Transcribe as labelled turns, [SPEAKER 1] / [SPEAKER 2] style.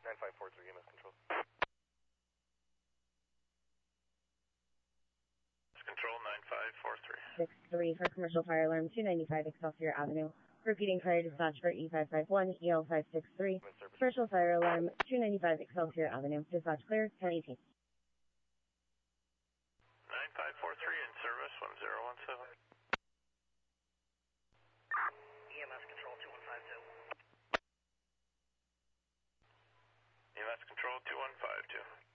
[SPEAKER 1] 9543 EMS control. Control 9543.
[SPEAKER 2] 6-3 for commercial fire alarm 295 Excelsior Avenue. Repeating fire dispatch for E551, EL563. Commercial fire alarm 295 Excelsior Avenue. Dispatch clear, 1018.
[SPEAKER 1] 9543 in service, 1017.
[SPEAKER 3] EMS control 2152.
[SPEAKER 1] EMS control 2152.